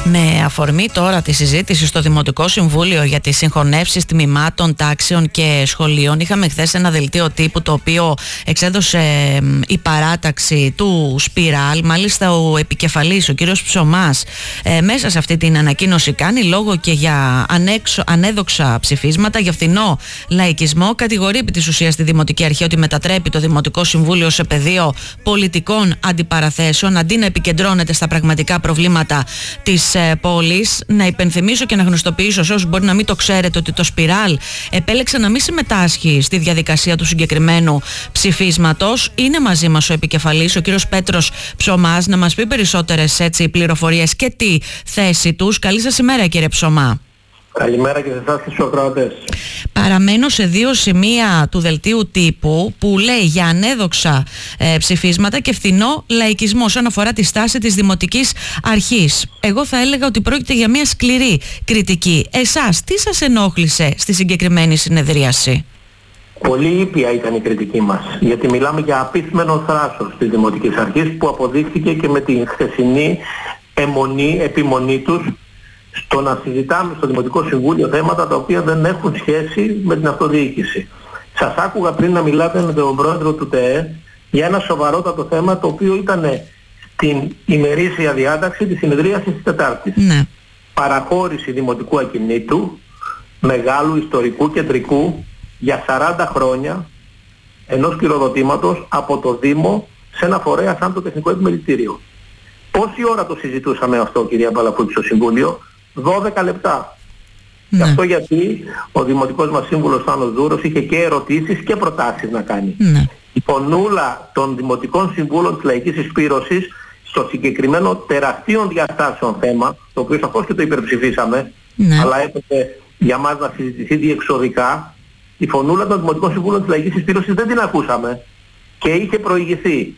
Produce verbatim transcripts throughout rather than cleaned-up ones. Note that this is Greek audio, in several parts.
Με αφορμή τώρα τη συζήτηση στο Δημοτικό Συμβούλιο για τις συγχωνεύσεις τμημάτων, τάξεων και σχολείων, είχαμε χθες ένα δελτίο τύπου το οποίο εξέδωσε η παράταξη του Σπιράλ. Μάλιστα ο επικεφαλής, ο κύριος Ψωμάς, ε, μέσα σε αυτή την ανακοίνωση κάνει λόγο και για ανέξω, ανέδοξα ψηφίσματα, για φθηνό λαϊκισμό. Κατηγορεί επί της ουσίας τη Δημοτική Αρχή ότι μετατρέπει το Δημοτικό Συμβούλιο σε πεδίο πολιτικών αντιπαραθέσεων αντί να επικεντρώνεται στα πραγματικά προβλήματα της πόλης. Να υπενθυμίσω και να γνωστοποιήσω σε όσους μπορεί να μην το ξέρετε ότι το Σπιράλ επέλεξε να μην συμμετάσχει στη διαδικασία του συγκεκριμένου ψηφίσματος. Είναι μαζί μας ο επικεφαλής, ο κύριος Πέτρος Ψωμάς, να μας πει περισσότερες έτσι πληροφορίες και τη θέση τους. Καλή σας ημέρα, κύριε Ψωμά. Καλημέρα και σε εσάς και στους ακροατές. Παραμένω σε δύο σημεία του δελτίου τύπου που λέει για ανέδοξα ε, ψηφίσματα και φθηνό λαϊκισμό όσον αφορά τη στάση της Δημοτικής Αρχής. Εγώ θα έλεγα ότι πρόκειται για μια σκληρή κριτική. Εσάς τι σας ενόχλησε στη συγκεκριμένη συνεδρίαση? Πολύ ήπια ήταν η κριτική μας, γιατί μιλάμε για απίθμενο θράσος της Δημοτικής Αρχής που αποδείχθηκε και με την χθεσινή αιμονή, επιμονή τους στο να συζητάμε στο Δημοτικό Συμβούλιο θέματα τα οποία δεν έχουν σχέση με την αυτοδιοίκηση. Σας άκουγα πριν να μιλάτε με τον πρόεδρο του ΤΕΕ για ένα σοβαρότατο θέμα το οποίο ήταν στην ημερήσια διάταξη της συνεδρίασης της Τετάρτης. Ναι. Παραχώρηση δημοτικού ακινήτου, μεγάλου, ιστορικού, κεντρικού, για σαράντα χρόνια ενός πυροδοτήματος από το Δήμο σε ένα φορέα σαν το Τεχνικό Επιμελητήριο. Πόση ώρα το συζητούσαμε αυτό, κυρία Παλαφούτη, στο Συμβούλιο? δώδεκα λεπτά. Ναι. Και αυτό γιατί ο Δημοτικός μας Σύμβουλος Θάνος Δούρος είχε και ερωτήσεις και προτάσεις να κάνει. Ναι. Η φωνούλα των Δημοτικών Συμβούλων της Λαϊκής Εισπύρωσης στο συγκεκριμένο τεραστίων διαστάσεων θέμα, το οποίο σαφώς και το υπερψηφίσαμε, Ναι. αλλά έπρεπε για μας να συζητηθεί διεξοδικά, η φωνούλα των Δημοτικών Συμβούλων της Λαϊκής Εισπύρωσης δεν την ακούσαμε και είχε προηγηθεί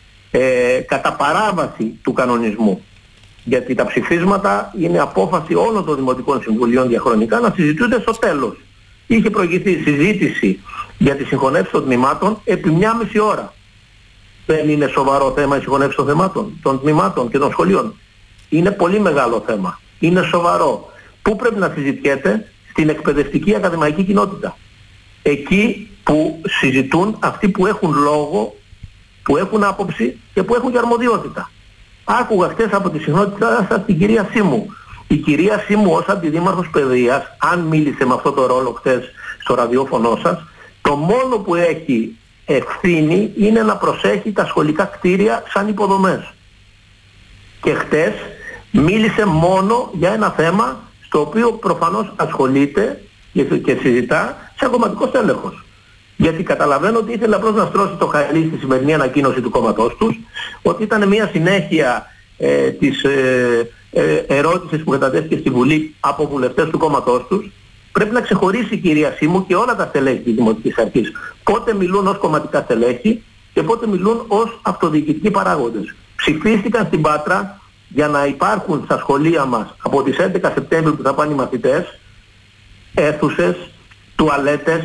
ε, κατά παράβαση του κανονισμού. Γιατί τα ψηφίσματα είναι απόφαση όλων των Δημοτικών Συμβουλίων διαχρονικά να συζητούνται στο τέλος. Είχε προηγηθεί συζήτηση για τη συγχωνεύση των τμήματων επί μια μισή ώρα. Δεν είναι σοβαρό θέμα η συγχωνεύση των θεμάτων, των τμήματων και των σχολείων. Είναι πολύ μεγάλο θέμα. Είναι σοβαρό. Πού πρέπει να συζητιέται? Στην εκπαιδευτική ακαδημαϊκή κοινότητα. Εκεί που συζητούν αυτοί που έχουν λόγο, που έχουν άποψη και που έχουν και αρμοδιότητα. Άκουγα χτες από τη συχνότητά σας την κυρία Σίμου. Η κυρία Σίμου ως αντιδήμαρχος παιδείας, αν μίλησε με αυτό το ρόλο χτες στο ραδιόφωνο σας, το μόνο που έχει ευθύνη είναι να προσέχει τα σχολικά κτίρια σαν υποδομές. Και χτες μίλησε μόνο για ένα θέμα στο οποίο προφανώς ασχολείται και συζητά σαν κομματικός τέλεχος. Γιατί καταλαβαίνω ότι ήθελε απλώς να στρώσει το χαλί στη σημερινή ανακοίνωση του κόμματός τους, ότι ήταν μια συνέχεια ε, της ε, ε, ερώτησης που κατατέθηκε στη Βουλή από βουλευτές του κόμματός τους. Πρέπει να ξεχωρίσει η κυρία Σίμου και όλα τα στελέχη της Δημοτικής Αρχής. Πότε μιλούν ως κομματικά στελέχη και πότε μιλούν ως αυτοδιοικητικοί παράγοντες. Ψηφίστηκαν στην Πάτρα για να υπάρχουν στα σχολεία μας από τις έντεκα Σεπτέμβρη που θα πάνε οι μαθητές αίθουσες, τουαλέτες,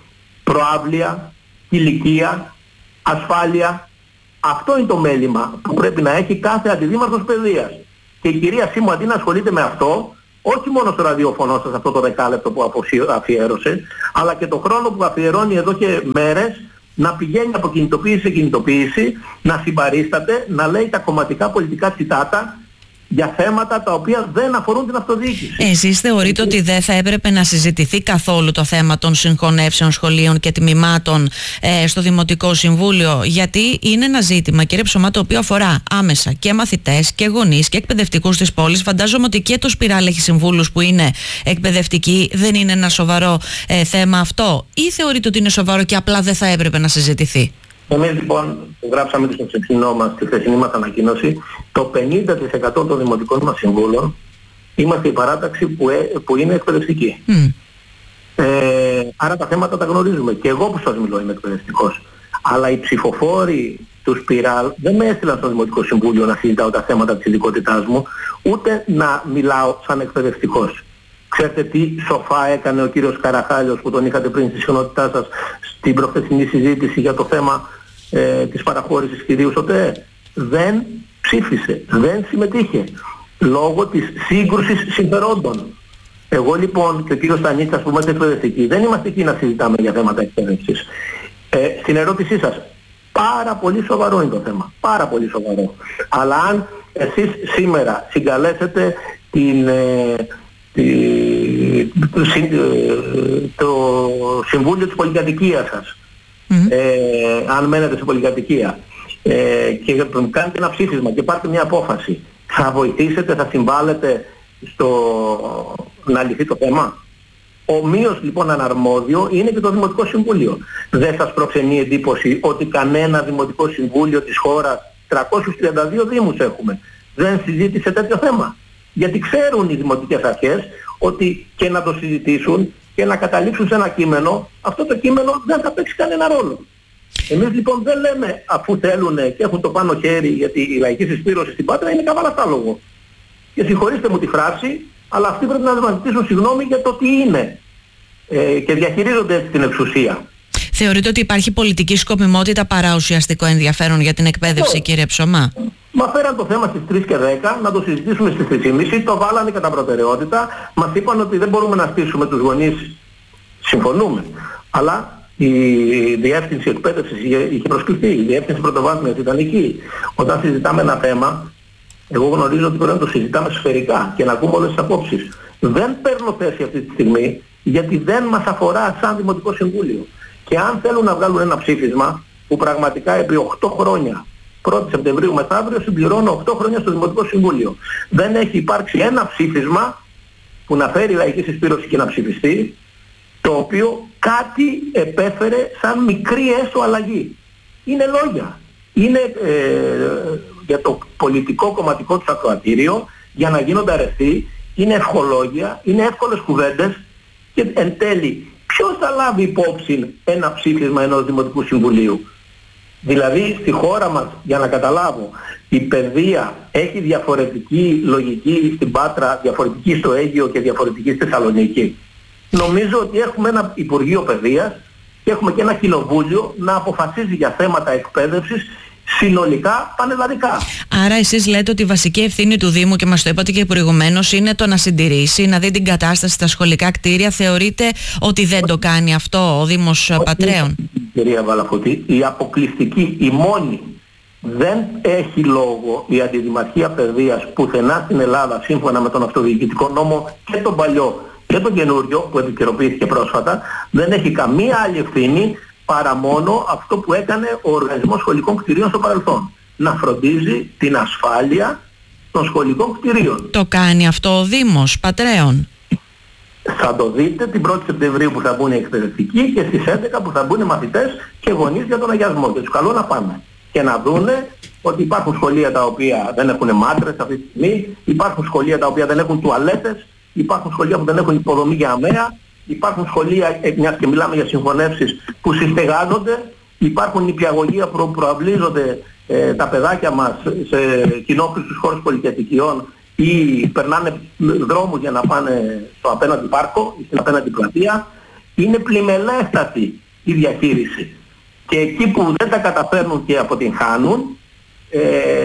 προάβλια, ηλικία, ασφάλεια. Αυτό είναι το μέλημα που πρέπει να έχει κάθε αντιδήμαρχος παιδείας. Και η κυρία Σίμου αντί να ασχολείται με αυτό, όχι μόνο στο ραδιοφωνό σας αυτό το δεκάλεπτο που αφιέρωσε, αλλά και το χρόνο που αφιερώνει εδώ και μέρες να πηγαίνει από κινητοποίηση σε κινητοποίηση, να συμπαρίσταται, να λέει τα κομματικά πολιτικά τσιτάτα για θέματα τα οποία δεν αφορούν την αυτοδιοίκηση. Εσείς θεωρείτε ότι δεν θα έπρεπε να συζητηθεί καθόλου το θέμα των συγχωνεύσεων σχολείων και τμήματων ε, στο Δημοτικό Συμβούλιο? Γιατί είναι ένα ζήτημα, κύριε Ψωμά, το οποίο αφορά άμεσα και μαθητές και γονείς και εκπαιδευτικούς της πόλης. Φαντάζομαι ότι και το Σπιράλ έχει συμβούλους που είναι εκπαιδευτικοί. Δεν είναι ένα σοβαρό ε, θέμα αυτό? Ή θεωρείτε ότι είναι σοβαρό και απλά δεν θα έπρεπε να συζητηθεί? Εμείς λοιπόν γράψαμε στο χθεσινό μας, στη χθεσινή μας ανακοίνωση, το πενήντα τοις εκατό των δημοτικών μας συμβούλων είμαστε η παράταξη που, ε, που είναι εκπαιδευτική. Mm. Ε, άρα τα θέματα τα γνωρίζουμε. Και εγώ που σας μιλώ είμαι εκπαιδευτικός. Αλλά οι ψηφοφόροι του Σπιράλ δεν με έστειλαν στο Δημοτικό Συμβούλιο να συζητάω τα θέματα της ειδικότητάς μου, ούτε να μιλάω σαν εκπαιδευτικός. Ξέρετε τι σοφά έκανε ο κύριος Καραχάλιος που τον είχατε πριν στη συχνότητά σας στην προχθεσινή συζήτηση για το θέμα ε, της παραχώρησης κυρίου στο ΤΕΕ? Δεν ψήφισε, δεν συμμετείχε. λόγω της σύγκρουσης συμφερόντων. Εγώ λοιπόν και ο κύριος Στανίτσας που είμαστε εκπαιδευτικοί δεν είμαστε εκεί να συζητάμε για θέματα εκπαίδευσης. Ε, στην ερώτησή σας, πάρα πολύ σοβαρό είναι το θέμα. Πάρα πολύ σοβαρό. Αλλά αν εσείς σήμερα συγκαλέσετε την, ε, τη, το, το Συμβούλιο της Πολυκατοικίας σας, mm. ε, αν μένετε σε πολυκατοικία, ε, και κάνετε ένα ψήφισμα και πάρετε μια απόφαση, θα βοηθήσετε, θα συμβάλλετε στο να λυθεί το θέμα? Ομοίως λοιπόν αναρμόδιο είναι και το Δημοτικό Συμβούλιο. Δεν σας προξενεί εντύπωση ότι κανένα Δημοτικό Συμβούλιο της χώρας, τριακόσιους τριάντα δύο δήμους έχουμε, δεν συζήτησε τέτοιο θέμα? Γιατί ξέρουν οι δημοτικές αρχές ότι και να το συζητήσουν και να καταλήξουν σε ένα κείμενο, αυτό το κείμενο δεν θα παίξει κανένα ρόλο. Εμείς λοιπόν δεν λέμε, αφού θέλουν και έχουν το πάνω χέρι, γιατί η λαϊκή συσπήρωση στην Πάτρα είναι καβαλαστάλογο. Και συγχωρήστε μου τη φράση, αλλά αυτοί πρέπει να μας ζητήσουν συγγνώμη για το τι είναι, ε, και διαχειρίζονται έτσι την εξουσία. Θεωρείτε ότι υπάρχει πολιτική σκοπιμότητα παρά ουσιαστικό ενδιαφέρον για την εκπαίδευση, κύριε Ψωμά? Μα φέραν το θέμα στις τρεις και δέκα, να το συζητήσουμε στις τρεις και μισή, το βάλανε κατά προτεραιότητα, μας είπαν ότι δεν μπορούμε να στήσουμε τους γονείς, συμφωνούμε, αλλά η διεύθυνση εκπαίδευσης είχε προσκληθεί, η διεύθυνση πρωτοβάθμιας ήταν εκεί. Όταν συζητάμε ένα θέμα, εγώ γνωρίζω ότι πρέπει να το συζητάμε σφαιρικά και να ακούμε όλες τις απόψεις. Δεν παίρνω θέση αυτή τη στιγμή γιατί δεν μας αφορά σαν Δημοτικό Συμβούλιο. Και αν θέλουν να βγάλουν ένα ψήφισμα που πραγματικά επί οκτώ χρόνια, πρώτη Σεπτεμβρίου μεθαύριο, συμπληρώνω οκτώ χρόνια στο Δημοτικό Συμβούλιο. Δεν έχει υπάρξει ένα ψήφισμα που να φέρει λαϊκή συσπήρωση και να ψηφιστεί, το οποίο κάτι επέφερε σαν μικρή έστω αλλαγή. Είναι λόγια. Είναι ε, για το πολιτικό κομματικό του ακροατήριο, για να γίνονται αρεστοί, είναι ευχολόγια, είναι εύκολες κουβέντες και εν τέλει ποιος θα λάβει υπόψη ένα ψήφισμα ενός Δημοτικού Συμβουλίου? Δηλαδή στη χώρα μας, για να καταλάβω, η παιδεία έχει διαφορετική λογική στην Πάτρα, διαφορετική στο Αίγυο και διαφορετική στη Θεσσαλονίκη. Νομίζω ότι έχουμε ένα Υπουργείο Παιδείας και έχουμε και ένα Κοινοβούλιο να αποφασίζει για θέματα εκπαίδευσης συνολικά πανελλαδικά. Άρα εσείς λέτε ότι η βασική ευθύνη του Δήμου, και μας το είπατε και προηγουμένως, είναι το να συντηρήσει, να δει την κατάσταση στα σχολικά κτίρια. Θεωρείτε ότι δεν το κάνει αυτό ο Δήμος Πατρέων? Κυρία Βαλαφωτή, η αποκλειστική, η μόνη, δεν έχει λόγο η Αντιδημαρχία Παιδείας πουθενά στην Ελλάδα, σύμφωνα με τον αυτοδιοικητικό νόμο και τον παλιό και τον καινούριο που επικαιροποιήθηκε πρόσφατα, δεν έχει καμία άλλη ευθύνη παρά μόνο αυτό που έκανε ο Οργανισμός Σχολικών Κτηρίων στο παρελθόν. Να φροντίζει την ασφάλεια των σχολικών κτηρίων. Το κάνει αυτό ο Δήμος Πατρέων? Θα το δείτε την πρώτη Σεπτεμβρίου που θα μπουν οι εκπαιδευτικοί και στις έντεκα που θα μπουν οι μαθητές και γονείς για τον αγιασμό. Και τους καλώ να πάνε και να δούνε ότι υπάρχουν σχολεία τα οποία δεν έχουν μάντρες αυτή τη στιγμή, υπάρχουν σχολεία τα οποία δεν έχουν τουαλέτες, υπάρχουν σχολεία που δεν έχουν υποδομή για αμαία, υπάρχουν σχολεία, μιας και μιλάμε για συγχωνεύσεις, που συστεγάζονται, υπάρχουν νηπιαγωγεία που προαυλίζονται ε, τα παιδάκια μας σε κοινόχρηστους χώρους πολυκατοικιών ή περνάνε δρόμους για να πάνε στο απέναντι πάρκο ή στην απέναντι πλατεία. Είναι πλημελέστατη η διαχείριση. Και εκεί που δεν τα καταφέρνουν και αποτυγχάνουν ε,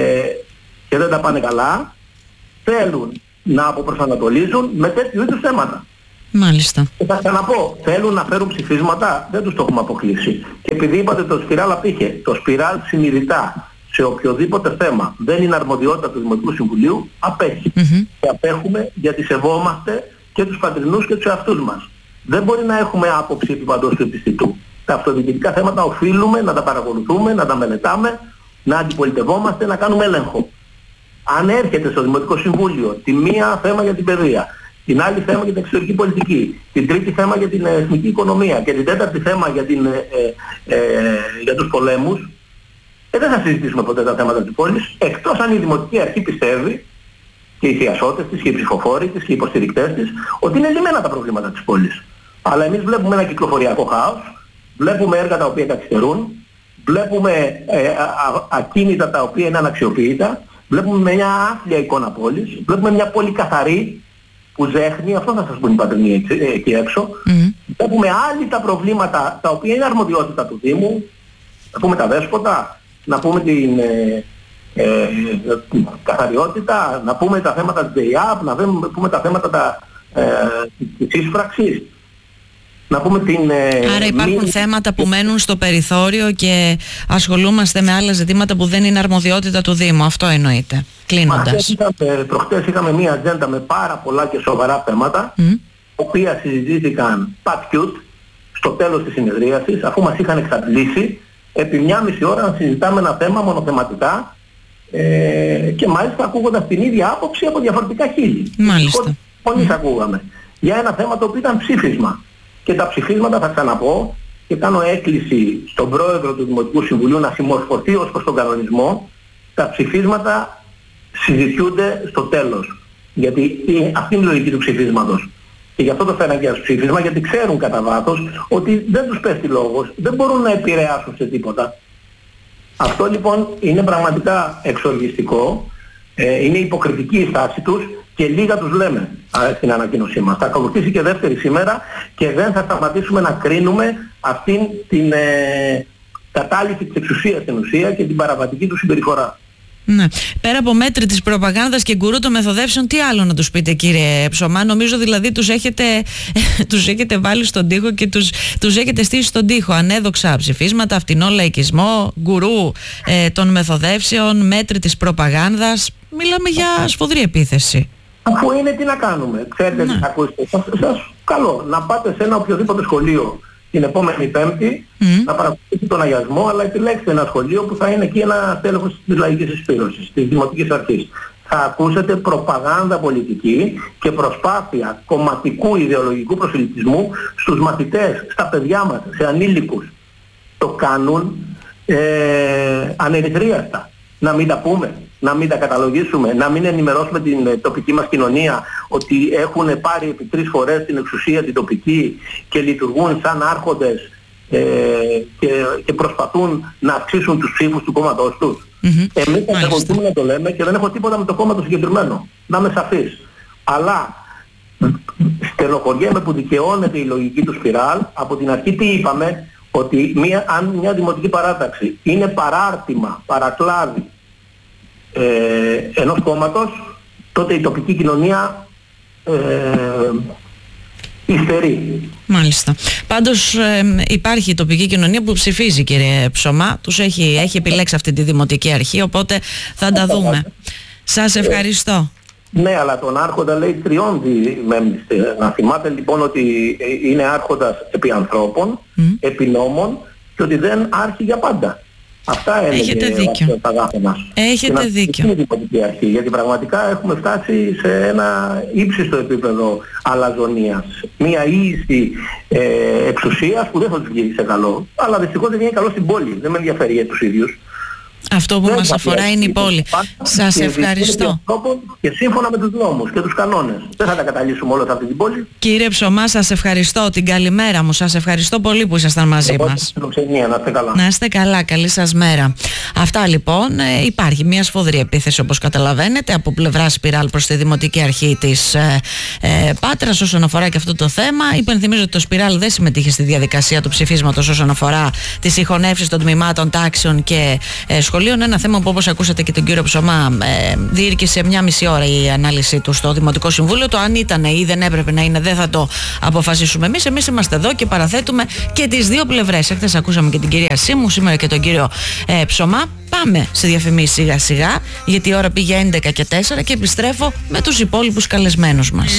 και δεν τα πάνε καλά, θέλουν να αποπροσανατολίζουν με τέτοιου είδους θέματα. Μάλιστα. Και θα ξαναπώ, θέλουν να φέρουν ψηφίσματα, δεν τους το έχουμε αποκλείσει. Και επειδή είπατε το σπιράλ απήχε, το σπιράλ συνειδητά σε οποιοδήποτε θέμα δεν είναι αρμοδιότητα του Δημοτικού Συμβουλίου, απέχει. Mm-hmm. Και απέχουμε γιατί σεβόμαστε και τους πατρινούς και τους εαυτούς μας. Δεν μπορεί να έχουμε άποψη επί παντός του επιστητού. Τα αυτοδιοικητικά θέματα οφείλουμε να τα παρακολουθούμε, να τα μελετάμε, να αντιπολιτευόμαστε, να κάνουμε έλεγχο. Αν έρχεται στο Δημοτικό Συμβούλιο τη μία θέμα για την παιδεία, την άλλη θέμα για την εξωτερική πολιτική, την τρίτη θέμα για την εθνική οικονομία και την τέταρτη θέμα για, την, ε, ε, ε, για τους πολέμους, ε, δεν θα συζητήσουμε ποτέ τα θέματα της πόλης, εκτός αν η Δημοτική Αρχή πιστεύει, και οι θειασότες της και οι ψηφοφόροι της και οι υποστηρικτές της, ότι είναι λυμμένα τα προβλήματα της πόλης. Αλλά εμείς βλέπουμε ένα κυκλοφοριακό χάος, βλέπουμε έργα τα οποία καθυστερούν, βλέπουμε ε, α, α, ακίνητα τα οποία είναι αναξιοποιητά, βλέπουμε μια άθλια εικόνα πόλης, βλέπουμε μια πόλη καθαρή, που ζέχνει, αυτό θα σας πούν οι πατρινοί εκεί έξω. Mm-hmm. Βλέπουμε άλλοι τα προβλήματα τα οποία είναι αρμοδιότητα του Δήμου, να πούμε τα δέσποτα, να πούμε την, ε, ε, καθαριότητα, να πούμε τα θέματα της ΔΕΙΑΠ, να πούμε τα θέματα τα, ε, της ίσφραξης. Να πούμε την, Άρα υπάρχουν μη... θέματα που μένουν στο περιθώριο και ασχολούμαστε με άλλα ζητήματα που δεν είναι αρμοδιότητα του Δήμου. Αυτό εννοείται. Κλείνοντας. Προχτές είχαμε μία ατζέντα με πάρα πολλά και σοβαρά θέματα, mm. οποία συζητήθηκαν πατ-κιούτ στο τέλος της συνεδρίασης, αφού μας είχαν εξαντλήσει επί μια μισή ώρα να συζητάμε ένα θέμα μονοθεματικά ε, και μάλιστα ακούγοντας την ίδια άποψη από διαφορετικά χείλη. Μάλιστα. Μόλις mm. ακούγαμε. Για ένα θέμα το οποίο ήταν ψήφισμα. Και τα ψηφίσματα, θα ξαναπώ, και κάνω έκκληση στον πρόεδρο του Δημοτικού Συμβουλίου να συμμορφωθεί ως προς τον κανονισμό, τα ψηφίσματα συζητιούνται στο τέλος. Γιατί αυτή είναι η λογική του ψηφίσματος. Και γι' αυτό το φέραν και ως ψήφισμα, γιατί ξέρουν κατά βάθος ότι δεν τους πέφτει λόγος, δεν μπορούν να επηρεάσουν σε τίποτα. Αυτό λοιπόν είναι πραγματικά εξοργιστικό, ε, είναι υποκριτική η στάση τους και λίγα τους λέμε στην ανακοίνωσή μας. Θα ακολουθήσει και δεύτερη σήμερα και δεν θα σταματήσουμε να κρίνουμε αυτήν την ε, κατάληψη της εξουσίας στην ουσία και την παραβατική του συμπεριφορά. Ναι. Πέρα από μέτρη της προπαγάνδας και γκουρού των μεθοδεύσεων, τι άλλο να τους πείτε, κύριε Ψωμά? Νομίζω δηλαδή τους έχετε, τους έχετε βάλει στον τοίχο και τους, τους έχετε στήσει στον τοίχο. Ανέδοξα ψηφίσματα, φτηνό λαϊκισμό, γκουρού ε, των μεθοδεύσεων, μέτρη της προπαγάνδας. Μιλάμε για σφοδρή επίθεση. Αφού είναι, τι να κάνουμε? Ξέρετε, ναι. Ακούστε, σας, σας καλώ να πάτε σε ένα οποιοδήποτε σχολείο την επόμενη Πέμπτη, mm. να παρακολουθήσετε τον αγιασμό, αλλά επιλέξτε ένα σχολείο που θα είναι εκεί ένα τέλεχος της λαϊκής εισπύρωσης, της Δημοτικής Αρχής. Θα ακούσετε προπαγάνδα πολιτική και προσπάθεια κομματικού ιδεολογικού προσελκυσμού στους μαθητές, στα παιδιά μας, σε ανήλικους. Το κάνουν ε, ανερυθρίαστα. Να μην τα πούμε, να μην τα καταλογίσουμε, να μην ενημερώσουμε την τοπική μας κοινωνία ότι έχουν πάρει επί τρεις φορές την εξουσία την τοπική και λειτουργούν σαν άρχοντες ε, και, και προσπαθούν να αυξήσουν τους ψήφους του κόμματος τους. Mm-hmm. Εμείς θα εξακολουθούμε να το λέμε και δεν έχω τίποτα με το κόμμα το συγκεκριμένο. Να είμαι σαφής. Αλλά στενοχωριέμαι που δικαιώνεται η λογική του σπιράλ. Από την αρχή τι είπαμε? Ότι μια, αν μια δημοτική παράταξη είναι παράρτημα, παρακλάδι ε, ενός κόμματος, τότε η τοπική κοινωνία ε, υστερεί. Μάλιστα. Πάντως ε, υπάρχει η τοπική κοινωνία που ψηφίζει, κύριε Ψωμά. Τους έχει, έχει επιλέξει αυτή τη δημοτική αρχή, οπότε θα τα δούμε. Σας ευχαριστώ. Ναι, αλλά τον άρχοντα λέει τριώνει. Να θυμάται λοιπόν ότι είναι άρχοντας επί ανθρώπων, mm. επί νόμων και ότι δεν άρχει για πάντα. Αυτά έλεγε τα γράφη μας. Έχετε δίκιο. Είναι η αρχή, γιατί πραγματικά έχουμε φτάσει σε ένα ύψιστο επίπεδο αλαζονίας. Μία ίση ε, εξουσίας που δεν θα τους βγει σε καλό. Αλλά δυστυχώς δεν βγαίνει καλό στην πόλη. Δεν με ενδιαφέρει για τους ίδιους. Αυτό που δεν μας αφορά είναι η πόλη. Σας ευχαριστώ. Και σύμφωνα με τους νόμους και τους κανόνες. Δεν θα τα καταλύσουμε όλα σε αυτή την πόλη. Κύριε Ψωμά, σας ευχαριστώ. Την καλημέρα μου. Σας ευχαριστώ πολύ που ήσασταν μαζί Εγώ μας. Φιλοξενία, να είστε καλά. Να είστε καλά. Καλή σας μέρα. Αυτά λοιπόν. Ε, υπάρχει μια σφοδρή επίθεση, όπως καταλαβαίνετε, από πλευρά Σπιράλ προς τη Δημοτική Αρχή της ε, ε, Πάτρας όσον αφορά και αυτό το θέμα. Υπενθυμίζω ότι το Σπιράλ δεν συμμετείχε στη διαδικασία του ψηφίσματος όσον αφορά τις συγχωνεύσεις των τμήματων, τάξεων και ε, σχολείων. Ένα θέμα που, όπως ακούσατε και τον κύριο Ψωμά, ε, διήρκησε μια μισή ώρα η ανάλυση του στο Δημοτικό Συμβούλιο. Το αν ήταν ή δεν έπρεπε να είναι δεν θα το αποφασίσουμε εμείς. Εμείς είμαστε εδώ και παραθέτουμε και τις δύο πλευρές. Εχθές ακούσαμε και την κυρία Σίμου, σήμερα και τον κύριο ε, Ψωμά. Πάμε σε διαφημίσεις σιγά σιγά, γιατί η ώρα πήγε έντεκα και τέσσερα και επιστρέφω με τους υπόλοιπους καλεσμένους μας.